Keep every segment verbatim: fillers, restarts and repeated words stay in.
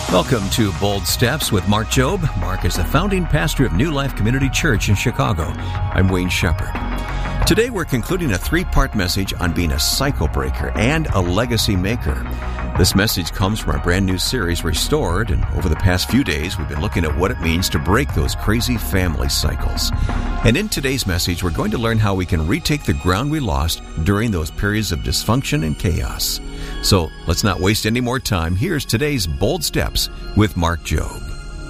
Welcome to Bold Steps with Mark Jobe. Mark is the founding pastor of New Life Community Church in Chicago. I'm Wayne Shepherd. Today we're concluding a three-part message on being a cycle breaker and a legacy maker. This message comes from our brand new series, Restored, and over the past few days we've been looking at what it means to break those crazy family cycles. And in today's message, we're going to learn how we can retake the ground we lost during those periods of dysfunction and chaos. So let's not waste any more time. Here's today's Bold Steps with Mark Jobe.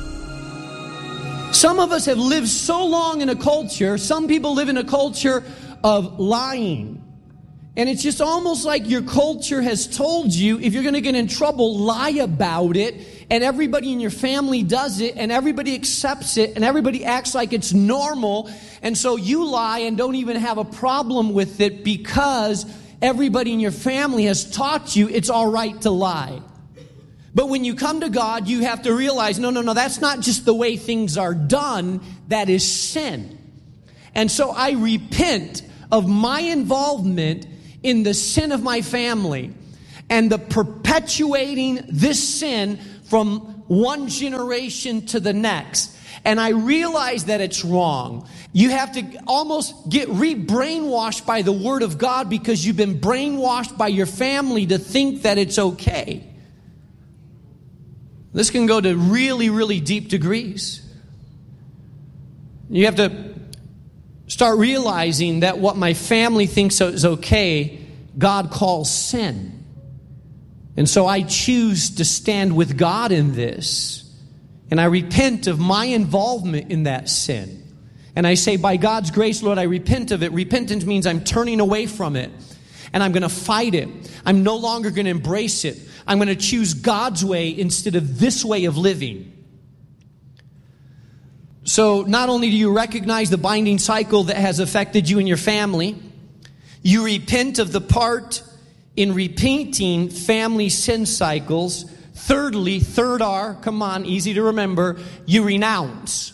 Some of us have lived so long in a culture, some people live in a culture of lying. And it's just almost like your culture has told you, if you're going to get in trouble, lie about it. And everybody in your family does it, and everybody accepts it, and everybody acts like it's normal. And so you lie and don't even have a problem with it because everybody in your family has taught you it's all right to lie. But when you come to God, you have to realize, no, no, no, that's not just the way things are done. That is sin. And so I repent of my involvement in the sin of my family and the perpetuating this sin from one generation to the next. And I realize that it's wrong. You have to almost get re-brainwashed by the Word of God because you've been brainwashed by your family to think that it's okay. This can go to really, really deep degrees. You have to start realizing that what my family thinks is okay, God calls sin. And so I choose to stand with God in this. And I repent of my involvement in that sin. And I say, by God's grace, Lord, I repent of it. Repentance means I'm turning away from it. And I'm going to fight it. I'm no longer going to embrace it. I'm going to choose God's way instead of this way of living. So not only do you recognize the binding cycle that has affected you and your family, you repent of the part in repeating family sin cycles. Thirdly, third R, come on, easy to remember, you renounce.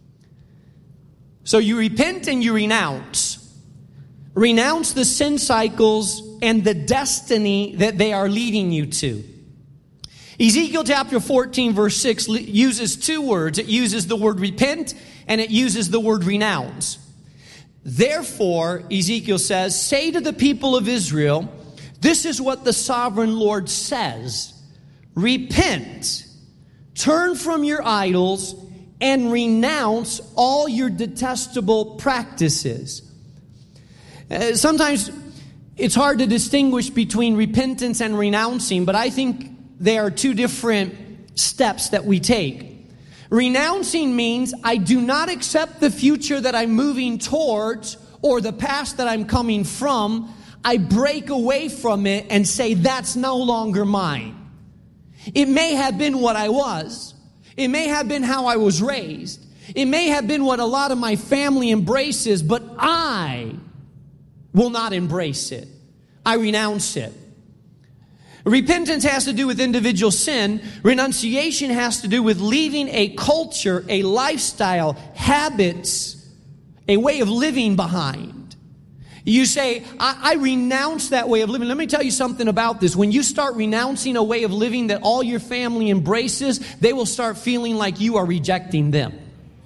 So you repent and you renounce. Renounce the sin cycles and the destiny that they are leading you to. Ezekiel chapter fourteen verse six uses two words. It uses the word repent and it uses the word renounce. Therefore, Ezekiel says, say to the people of Israel, this is what the sovereign Lord says. Repent, turn from your idols, and renounce all your detestable practices. Uh, sometimes it's hard to distinguish between repentance and renouncing, but I think they are two different steps that we take. Renouncing means I do not accept the future that I'm moving towards or the past that I'm coming from. I break away from it and say that's no longer mine. It may have been what I was. It may have been how I was raised. It may have been what a lot of my family embraces, but I will not embrace it. I renounce it. Repentance has to do with individual sin. Renunciation has to do with leaving a culture, a lifestyle, habits, a way of living behind. You say, I, I renounce that way of living. Let me tell you something about this. When you start renouncing a way of living that all your family embraces, they will start feeling like you are rejecting them.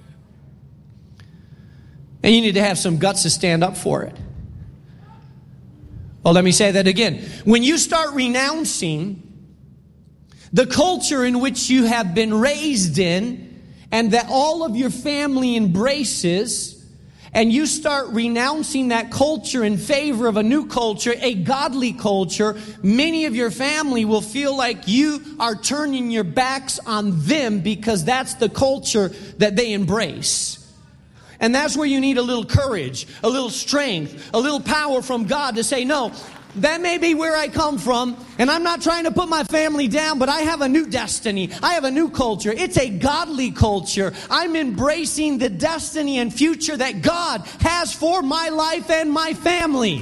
And you need to have some guts to stand up for it. Well, let me say that again. When you start renouncing the culture in which you have been raised in and that all of your family embraces, and you start renouncing that culture in favor of a new culture, a godly culture, many of your family will feel like you are turning your backs on them because that's the culture that they embrace. And that's where you need a little courage, a little strength, a little power from God to say, no, that may be where I come from, and I'm not trying to put my family down, but I have a new destiny. I have a new culture. It's a godly culture. I'm embracing the destiny and future that God has for my life and my family.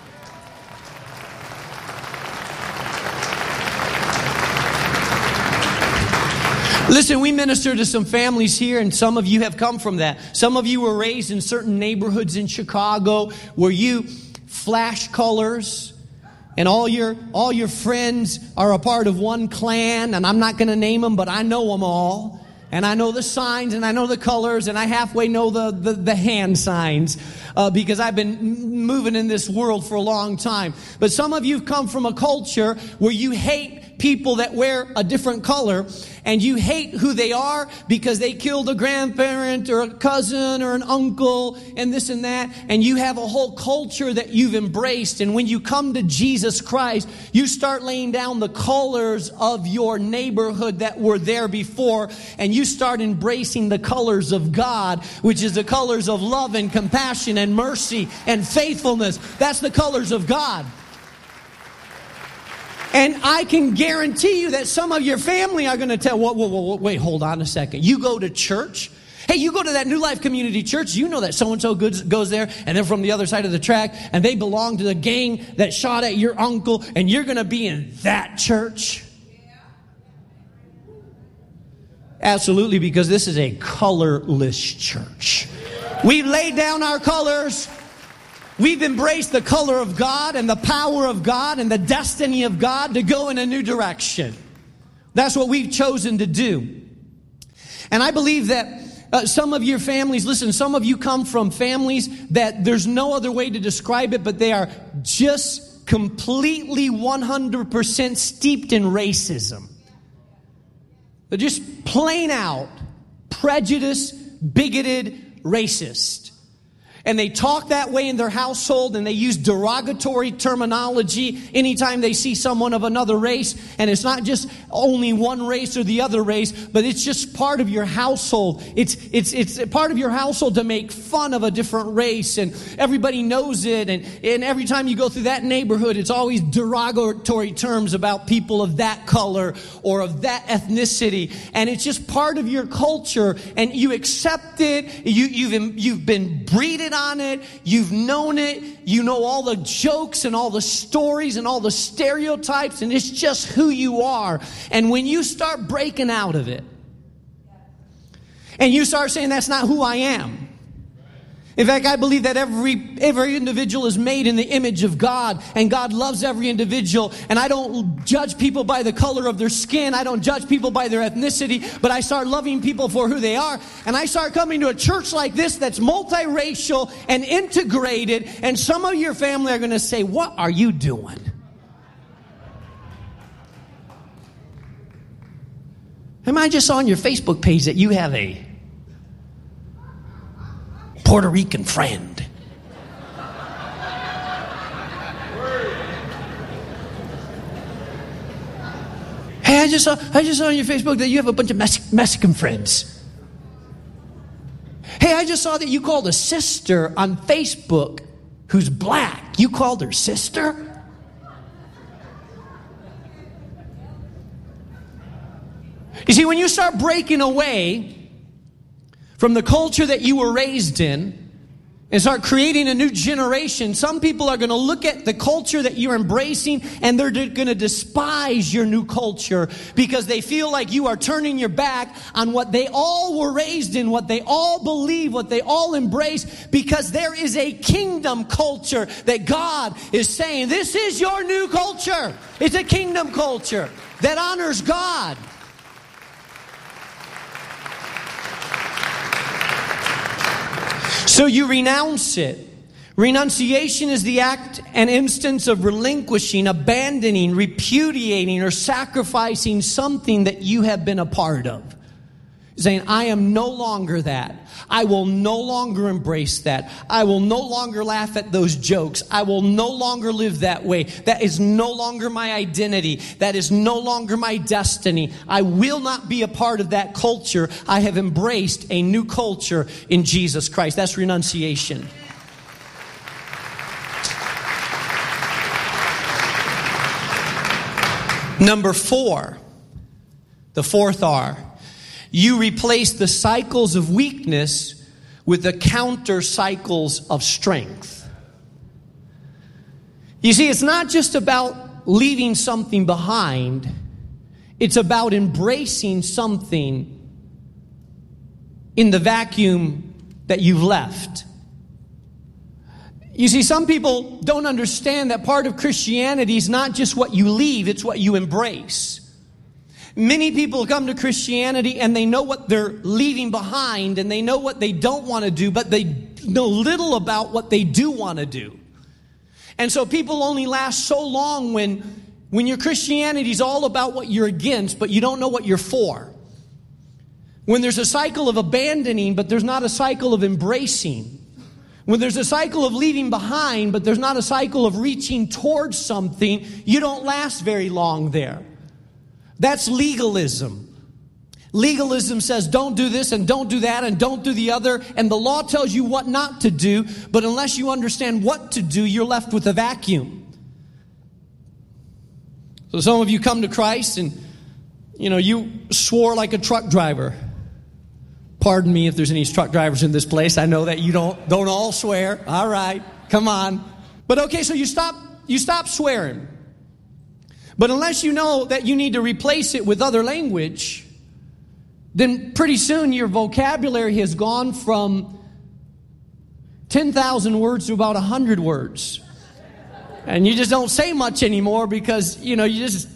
Listen, we minister to some families here, and some of you have come from that. Some of you were raised in certain neighborhoods in Chicago where you flash colors, and all your all your friends are a part of one clan, and I'm not going to name them, but I know them all. And I know the signs, and I know the colors, and I halfway know the, the, the hand signs uh, because I've been moving in this world for a long time. But some of you have come from a culture where you hate people that wear a different color, and you hate who they are because they killed a grandparent or a cousin or an uncle and this and that, and you have a whole culture that you've embraced. And when you come to Jesus Christ, you start laying down the colors of your neighborhood that were there before, and you start embracing the colors of God, which is the colors of love and compassion and mercy and faithfulness. That's the colors of God. And I can guarantee you that some of your family are going to tell, whoa, whoa, whoa, wait, hold on a second. You go to church? Hey, you go to that New Life Community Church, you know that so-and-so goes there, and they're from the other side of the track, and they belong to the gang that shot at your uncle, and you're going to be in that church? Absolutely, because this is a colorless church. We've laid down our colors. We've embraced the color of God and the power of God and the destiny of God to go in a new direction. That's what we've chosen to do. And I believe that uh, some of your families, listen, some of you come from families that there's no other way to describe it, but they are just completely one hundred percent steeped in racism. They're just plain out prejudiced, bigoted, racist. And they talk that way in their household, and they use derogatory terminology anytime they see someone of another race. And it's not just only one race or the other race, but it's just part of your household. It's it's it's part of your household to make fun of a different race, and everybody knows it. And, and every time you go through that neighborhood, it's always derogatory terms about people of that color or of that ethnicity. And it's just part of your culture, and you accept it. You, you've, you've been breeded on it, you've known it, you know all the jokes and all the stories and all the stereotypes, and it's just who you are. And when you start breaking out of it, and you start saying that's not who I am. In fact, I believe that every every individual is made in the image of God, and God loves every individual. And I don't judge people by the color of their skin. I don't judge people by their ethnicity, but I start loving people for who they are. And I start coming to a church like this that's multiracial and integrated. And some of your family are going to say, "What are you doing?" And I just saw on your Facebook page that you have a Puerto Rican friend. Hey, I just saw I just saw on your Facebook that you have a bunch of Mex- Mexican friends. Hey, I just saw that you called a sister on Facebook who's black. You called her sister? You see, when you start breaking away from the culture that you were raised in and start creating a new generation, some people are going to look at the culture that you're embracing, and they're going to despise your new culture because they feel like you are turning your back on what they all were raised in, what they all believe, what they all embrace, because there is a kingdom culture that God is saying, this is your new culture. It's a kingdom culture that honors God. So you renounce it. Renunciation is the act and instance of relinquishing, abandoning, repudiating, or sacrificing something that you have been a part of. Saying, I am no longer that. I will no longer embrace that. I will no longer laugh at those jokes. I will no longer live that way. That is no longer my identity. That is no longer my destiny. I will not be a part of that culture. I have embraced a new culture in Jesus Christ. That's renunciation. Number four, the fourth R. You replace the cycles of weakness with the counter cycles of strength. You see, it's not just about leaving something behind. It's about embracing something in the vacuum that you've left. You see, some people don't understand that part of Christianity is not just what you leave, it's what you embrace. Many people come to Christianity and they know what they're leaving behind and they know what they don't want to do, but they know little about what they do want to do. And so people only last so long when, when your Christianity is all about what you're against, but you don't know what you're for. When there's a cycle of abandoning, but there's not a cycle of embracing. When there's a cycle of leaving behind, but there's not a cycle of reaching towards something, you don't last very long there. That's legalism. Legalism says don't do this and don't do that and don't do the other, and the law tells you what not to do, but unless you understand what to do, you're left with a vacuum. So some of you come to Christ and, you know, you swore like a truck driver. Pardon me if there's any truck drivers in this place. I know that you don't don't all swear. All right, come on. But okay, so you stop you stop swearing. But unless you know that you need to replace it with other language, then pretty soon your vocabulary has gone from ten thousand words to about one hundred words. And you just don't say much anymore because, you know, you just...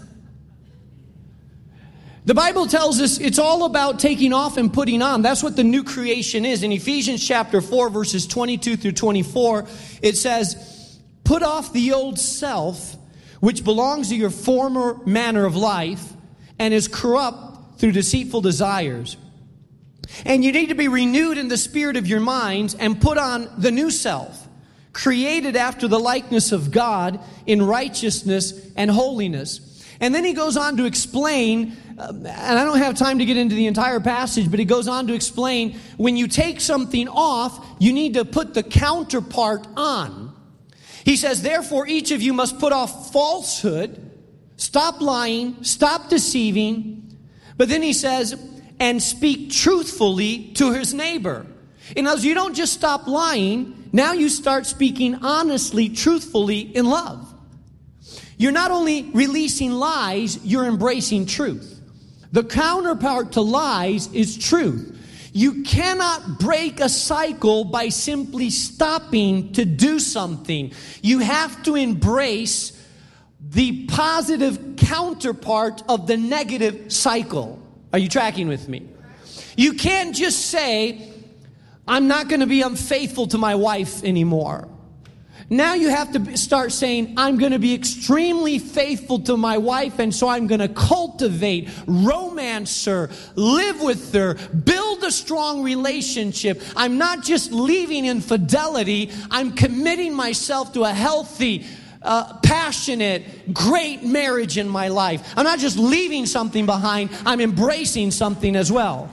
The Bible tells us it's all about taking off and putting on. That's what the new creation is. In Ephesians chapter four, verses twenty-two through twenty-four, it says, "Put off the old self, which belongs to your former manner of life and is corrupt through deceitful desires. And you need to be renewed in the spirit of your minds and put on the new self, created after the likeness of God in righteousness and holiness." And then he goes on to explain, uh, and I don't have time to get into the entire passage, but he goes on to explain, when you take something off, you need to put the counterpart on. He says, "Therefore, each of you must put off falsehood, stop lying, stop deceiving." But then he says, "and speak truthfully to his neighbor." In other words, you don't just stop lying, now you start speaking honestly, truthfully in love. You're not only releasing lies, you're embracing truth. The counterpart to lies is truth. You cannot break a cycle by simply stopping to do something. You have to embrace the positive counterpart of the negative cycle. Are you tracking with me? You can't just say, "I'm not going to be unfaithful to my wife anymore." Now you have to start saying, "I'm going to be extremely faithful to my wife, and so I'm going to cultivate, romance her, live with her, build a strong relationship. I'm not just leaving infidelity, I'm committing myself to a healthy, uh, passionate, great marriage in my life. I'm not just leaving something behind, I'm embracing something as well."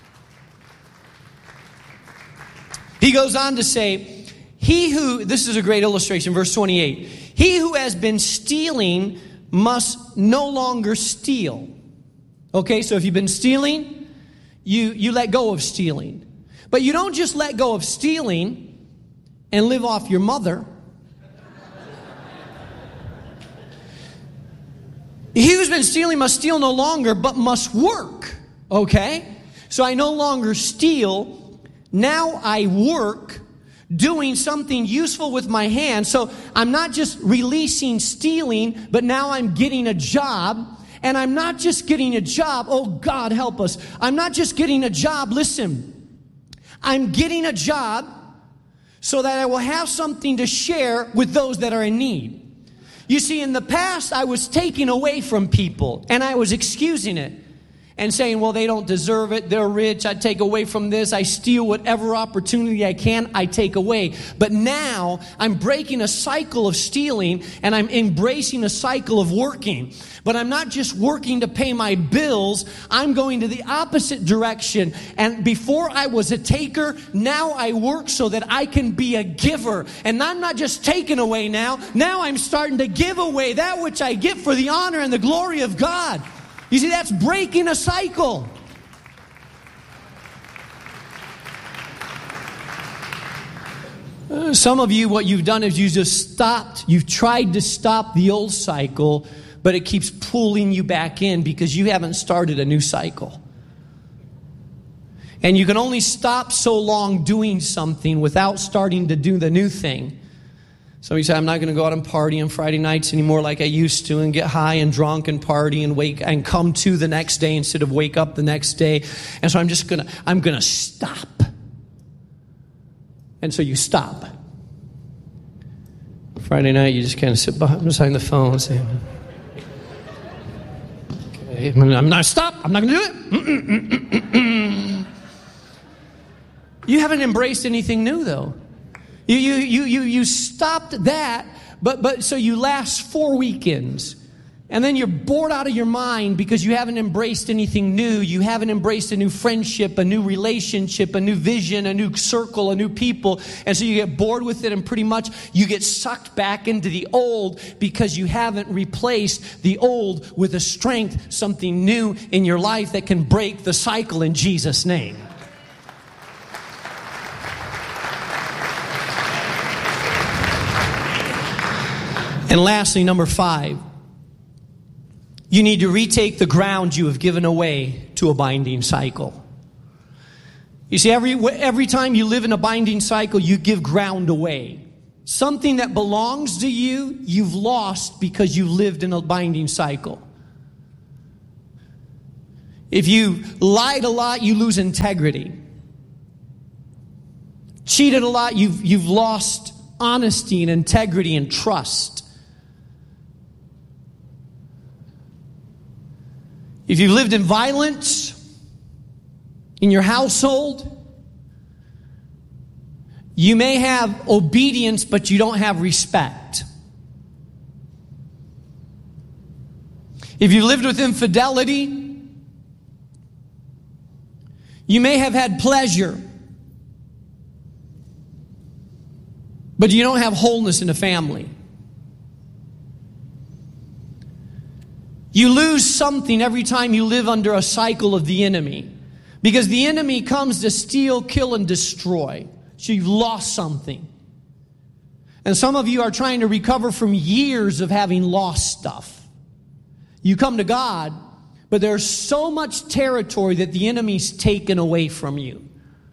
He goes on to say, He who, this is a great illustration, verse twenty-eight. "He who has been stealing must no longer steal." Okay, so if you've been stealing, you, you let go of stealing. But you don't just let go of stealing and live off your mother. He who's been stealing must steal no longer, but must work. Okay? So I no longer steal, now I work, doing something useful with my hands. So I'm not just releasing stealing, but now I'm getting a job. And I'm not just getting a job. Oh, God, help us. I'm not just getting a job. Listen, I'm getting a job so that I will have something to share with those that are in need. You see, in the past, I was taking away from people, and I was excusing it. And saying, well, they don't deserve it, they're rich, I take away from this, I steal whatever opportunity I can, I take away. But now, I'm breaking a cycle of stealing, and I'm embracing a cycle of working. But I'm not just working to pay my bills, I'm going to the opposite direction. And before I was a taker, now I work so that I can be a giver. And I'm not just taking away now, now I'm starting to give away that which I get for the honor and the glory of God. You see, that's breaking a cycle. Uh, some of you, what you've done is you just stopped. You've tried to stop the old cycle, but it keeps pulling you back in because you haven't started a new cycle. And you can only stop so long doing something without starting to do the new thing Some of you say, I'm not going to go out and party on Friday nights anymore like I used to and get high and drunk and party and wake and come to the next day instead of wake up the next day. And so I'm just going to, I'm going to stop. And so you stop. Friday night, you just kind of sit behind, beside the phone and say, okay, I'm not stop. I'm not going to do it. Mm-mm-mm-mm-mm. You haven't embraced anything new, though. You you you you you stopped that, but but so you last four weekends, and then you're bored out of your mind because you haven't embraced anything new. You haven't embraced a new friendship, a new relationship, a new vision, a new circle, a new people, and so you get bored with it, and pretty much you get sucked back into the old because you haven't replaced the old with a strength, something new in your life that can break the cycle in Jesus' name. And lastly, number five, you need to retake the ground you have given away to a binding cycle. You see, every every time you live in a binding cycle, you give ground away. Something that belongs to you, you've lost because you lived in a binding cycle. If you lied a lot, you lose integrity. Cheated a lot, you've, you've lost honesty and integrity and trust. If you lived in violence in your household, you may have obedience, but you don't have respect. If you lived with infidelity, you may have had pleasure, but you don't have wholeness in the family. You lose something every time you live under a cycle of the enemy. Because the enemy comes to steal, kill, and destroy. So you've lost something. And some of you are trying to recover from years of having lost stuff. You come to God, but there's so much territory that the enemy's taken away from you.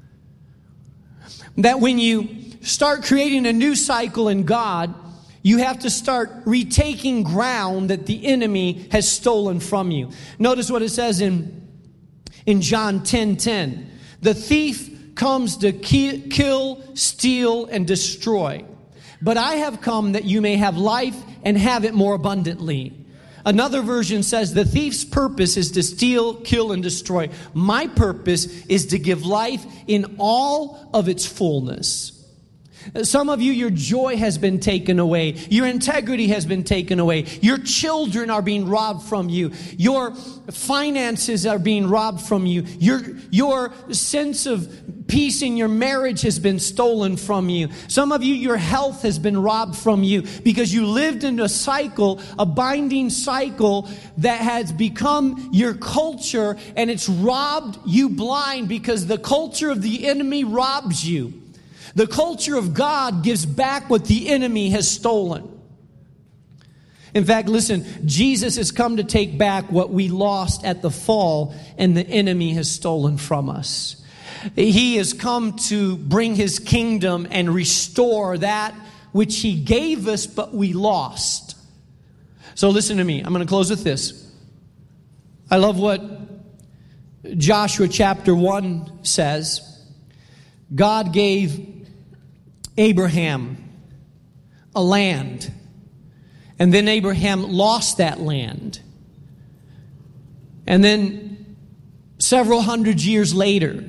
That when you start creating a new cycle in God, you have to start retaking ground that the enemy has stolen from you. Notice what it says in, in John ten ten. The thief comes to ki- kill, steal, and destroy. But I have come that you may have life and have it more abundantly. Another version says the thief's purpose is to steal, kill, and destroy. My purpose is to give life in all of its fullness. Some of you, your joy has been taken away. Your integrity has been taken away. Your children are being robbed from you. Your finances are being robbed from you. Your, your sense of peace in your marriage has been stolen from you. Some of you, your health has been robbed from you because you lived in a cycle, a binding cycle that has become your culture, and it's robbed you blind because the culture of the enemy robs you. The culture of God gives back what the enemy has stolen. In fact, listen, Jesus has come to take back what we lost at the fall and the enemy has stolen from us. He has come to bring his kingdom and restore that which he gave us but we lost. So listen to me. I'm going to close with this. I love what Joshua chapter one says. God gave Abraham a land, and then Abraham lost that land. And then several hundred years later,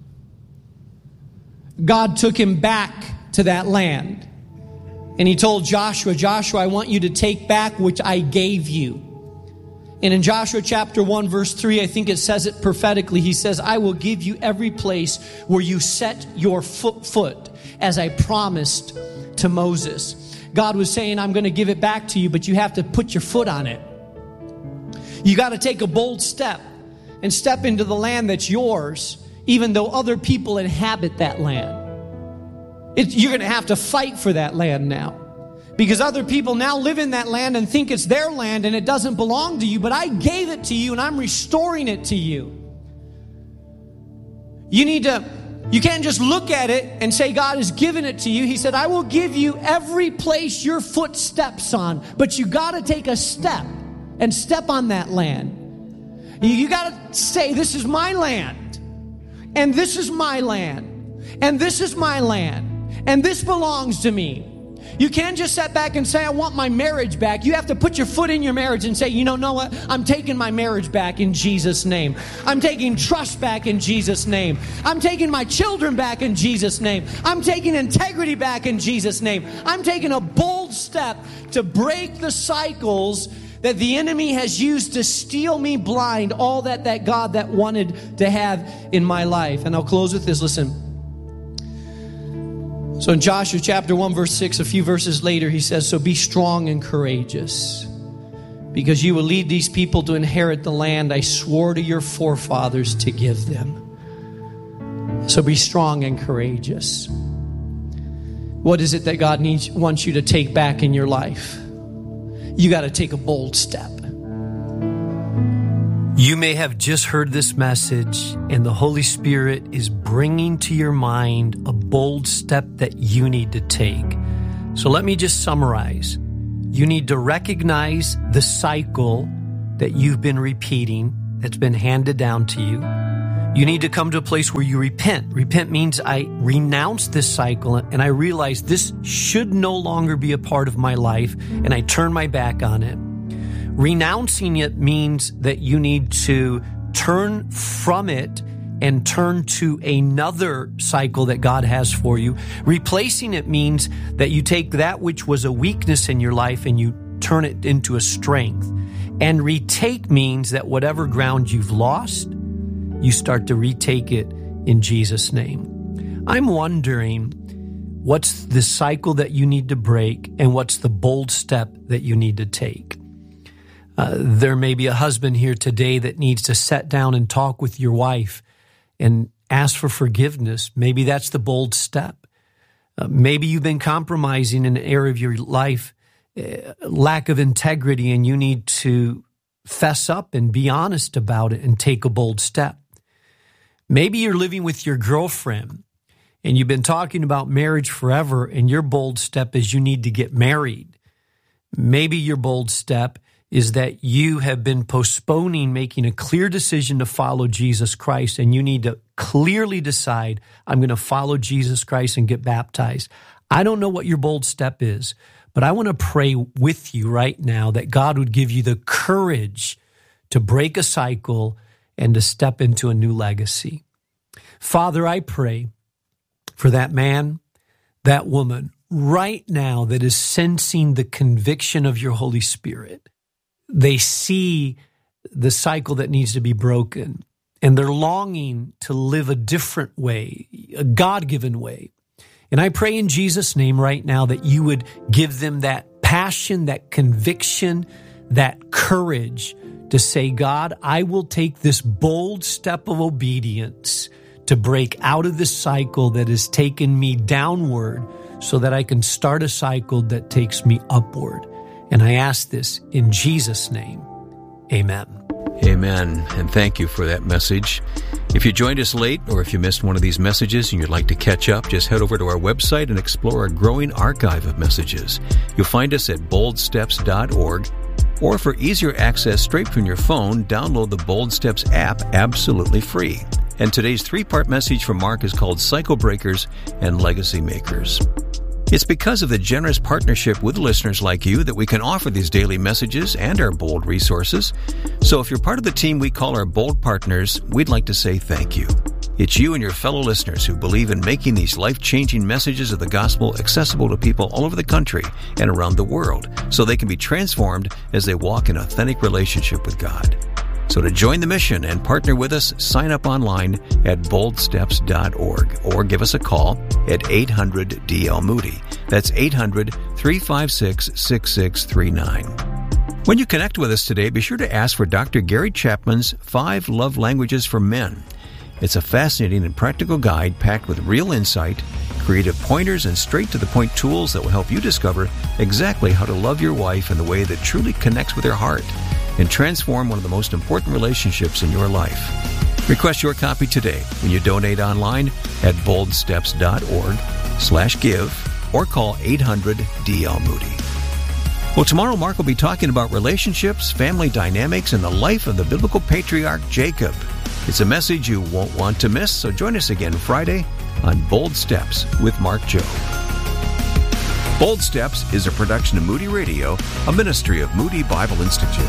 God took him back to that land. And he told Joshua, Joshua, I want you to take back which I gave you. And in Joshua chapter one, verse three, I think it says it prophetically. He says, I will give you every place where you set your foot, foot as I promised to Moses. God was saying, I'm going to give it back to you, but you have to put your foot on it. You got to take a bold step and step into the land that's yours, even though other people inhabit that land. It, you're going to have to fight for that land now. Because other people now live in that land and think it's their land and it doesn't belong to you. But I gave it to you and I'm restoring it to you. You need to You can't just look at it and say God has given it to you. He said, I will give you every place your foot steps on, but you got to take a step and step on that land. You, you got to say, this is my land, and this is my land, and this is my land, and this belongs to me. You can't just sit back and say, I want my marriage back. You have to put your foot in your marriage and say, you know, know what? I'm taking my marriage back in Jesus' name. I'm taking trust back in Jesus' name. I'm taking my children back in Jesus' name. I'm taking integrity back in Jesus' name. I'm taking a bold step to break the cycles that the enemy has used to steal me blind, all that that God that wanted to have in my life. And I'll close with this. Listen. So in Joshua chapter one, verse six, a few verses later, he says, so be strong and courageous, because you will lead these people to inherit the land I swore to your forefathers to give them. So be strong and courageous. What is it that God needs, wants you to take back in your life? You got to take a bold step. You may have just heard this message, and the Holy Spirit is bringing to your mind a bold step that you need to take. So let me just summarize. You need to recognize the cycle that you've been repeating, that's been handed down to you. You need to come to a place where you repent. Repent means I renounce this cycle, and I realize this should no longer be a part of my life, and I turn my back on it. Renouncing it means that you need to turn from it and turn to another cycle that God has for you. Replacing it means that you take that which was a weakness in your life and you turn it into a strength. And retake means that whatever ground you've lost, you start to retake it in Jesus' name. I'm wondering, what's the cycle that you need to break, and what's the bold step that you need to take? Uh, there may be a husband here today that needs to sit down and talk with your wife and ask for forgiveness. Maybe that's the bold step. Uh, maybe you've been compromising in an area of your life, uh, lack of integrity, and you need to fess up and be honest about it and take a bold step. Maybe you're living with your girlfriend and you've been talking about marriage forever, and your bold step is you need to get married. Maybe your bold step is that you have been postponing making a clear decision to follow Jesus Christ, and you need to clearly decide, I'm going to follow Jesus Christ and get baptized. I don't know what your bold step is, but I want to pray with you right now that God would give you the courage to break a cycle and to step into a new legacy. Father, I pray for that man, that woman right now that is sensing the conviction of your Holy Spirit. They see the cycle that needs to be broken, and they're longing to live a different way, a God-given way. And I pray in Jesus' name right now that you would give them that passion, that conviction, that courage to say, God, I will take this bold step of obedience to break out of this cycle that has taken me downward so that I can start a cycle that takes me upward. And I ask this in Jesus' name. Amen. Amen. And thank you for that message. If you joined us late, or if you missed one of these messages and you'd like to catch up, just head over to our website and explore a growing archive of messages. You'll find us at bold steps dot org. Or for easier access straight from your phone, download the Bold Steps app absolutely free. And today's three-part message from Mark is called Cycle Breakers and Legacy Makers. It's because of the generous partnership with listeners like you that we can offer these daily messages and our bold resources. So if you're part of the team we call our Bold Partners, we'd like to say thank you. It's you and your fellow listeners who believe in making these life-changing messages of the gospel accessible to people all over the country and around the world so they can be transformed as they walk in authentic relationship with God. So to join the mission and partner with us, sign up online at bold steps dot org or give us a call at eight hundred D L Moody. That's eight hundred, three five six, six six three nine. When you connect with us today, be sure to ask for Doctor Gary Chapman's Five Love Languages for Men. It's a fascinating and practical guide packed with real insight, creative pointers, and straight-to-the-point tools that will help you discover exactly how to love your wife in the way that truly connects with her heart and transform one of the most important relationships in your life. Request your copy today when you donate online at boldsteps.org slash give or call eight hundred D L Moody. Well, tomorrow Mark will be talking about relationships, family dynamics, and the life of the biblical patriarch Jacob. It's a message you won't want to miss, so join us again Friday on Bold Steps with Mark Jobe. Bold Steps is a production of Moody Radio, a ministry of Moody Bible Institute.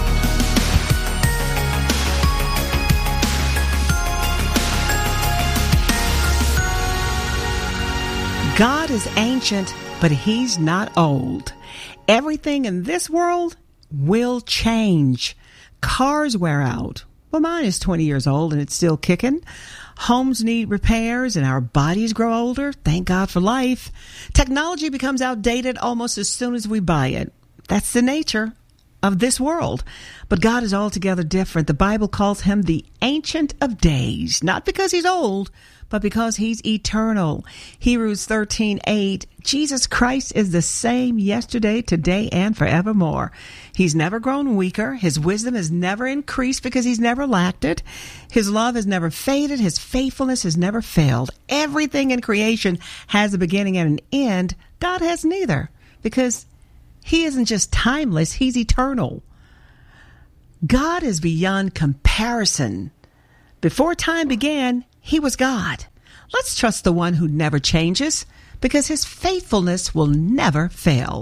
God is ancient, but He's not old. Everything in this world will change. Cars wear out. Well, mine is twenty years old and it's still kicking. Homes need repairs and our bodies grow older. Thank God for life. Technology becomes outdated almost as soon as we buy it. That's the nature of this world. But God is altogether different. The Bible calls Him the Ancient of Days, not because He's old, but because He's eternal. Hebrews thirteen eight, Jesus Christ is the same yesterday, today, and forevermore. He's never grown weaker. His wisdom has never increased because He's never lacked it. His love has never faded. His faithfulness has never failed. Everything in creation has a beginning and an end. God has neither, because He isn't just timeless, He's eternal. God is beyond comparison. Before time began, He was God. Let's trust the one who never changes, because His faithfulness will never fail.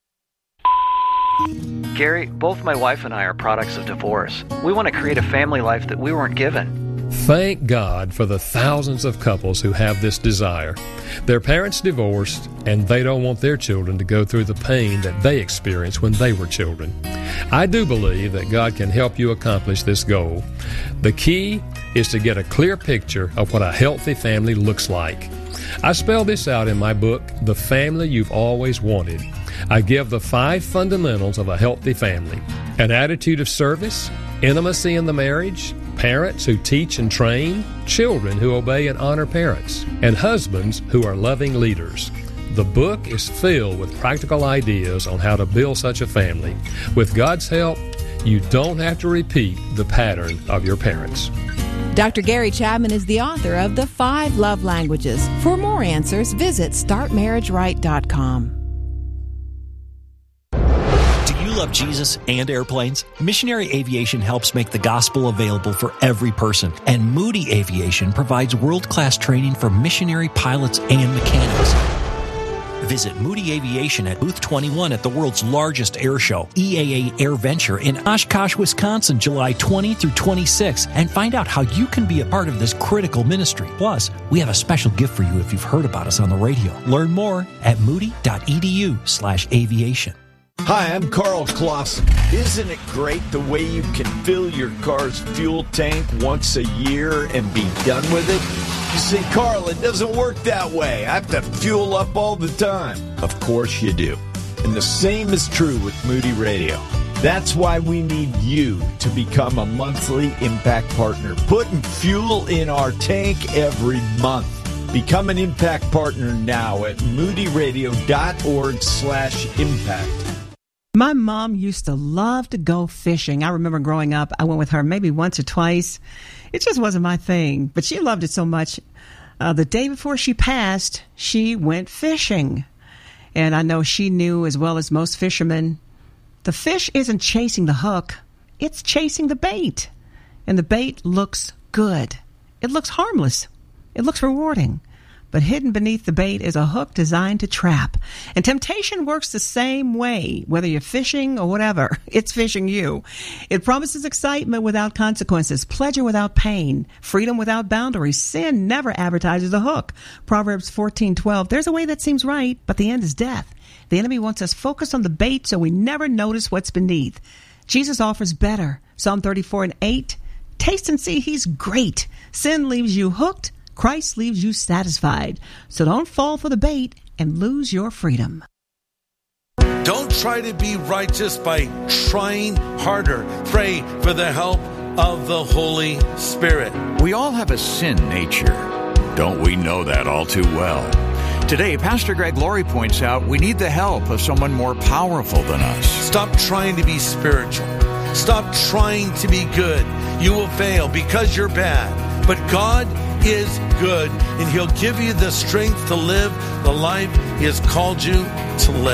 Gary, both my wife and I are products of divorce. We want to create a family life that we weren't given. Thank God for the thousands of couples who have this desire. Their parents divorced, and they don't want their children to go through the pain that they experienced when they were children. I do believe that God can help you accomplish this goal. The key is to get a clear picture of what a healthy family looks like. I spell this out in my book, The Family You've Always Wanted. I give the five fundamentals of a healthy family: an attitude of service, intimacy in the marriage, parents who teach and train, children who obey and honor parents, and husbands who are loving leaders. The book is filled with practical ideas on how to build such a family. With God's help, you don't have to repeat the pattern of your parents. Doctor Gary Chapman is the author of The Five Love Languages. For more answers, visit start marriage right dot com. You love Jesus and airplanes? Missionary Aviation helps make the gospel available for every person, and Moody Aviation provides world-class training for missionary pilots and mechanics. Visit Moody Aviation at Booth twenty-one at the world's largest air show, E A A Air Venture, in Oshkosh, Wisconsin, July twentieth through twenty-sixth, and find out how you can be a part of this critical ministry. Plus, we have a special gift for you if you've heard about us on the radio. Learn more at moody.edu slash aviation. Hi, I'm Carl Clausen. Isn't it great the way you can fill your car's fuel tank once a year and be done with it? You say, Carl, it doesn't work that way. I have to fuel up all the time. Of course you do. And the same is true with Moody Radio. That's why we need you to become a monthly Impact Partner, putting fuel in our tank every month. Become an Impact Partner now at moodyradio.org slash impact. My mom used to love to go fishing. I remember growing up, I went with her maybe once or twice. It just wasn't my thing, but she loved it so much. Uh, the day before she passed, she went fishing. And I know she knew, as well as most fishermen, the fish isn't chasing the hook, it's chasing the bait. And the bait looks good. It looks harmless. It looks rewarding. But hidden beneath the bait is a hook designed to trap. And temptation works the same way, whether you're fishing or whatever. It's fishing you. It promises excitement without consequences, pleasure without pain, freedom without boundaries. Sin never advertises a hook. Proverbs fourteen twelve, there's a way that seems right, but the end is death. The enemy wants us focused on the bait so we never notice what's beneath. Jesus offers better. Psalm thirty-four and eight, taste and see He's great. Sin leaves you hooked. Christ leaves you satisfied. So don't fall for the bait and lose your freedom. Don't try to be righteous by trying harder. Pray for the help of the Holy Spirit. We all have a sin nature. Don't we know that all too well? Today, Pastor Greg Laurie points out we need the help of someone more powerful than us. Stop trying to be spiritual. Stop trying to be good. You will fail because you're bad. But God is good, and He'll give you the strength to live the life He has called you to live.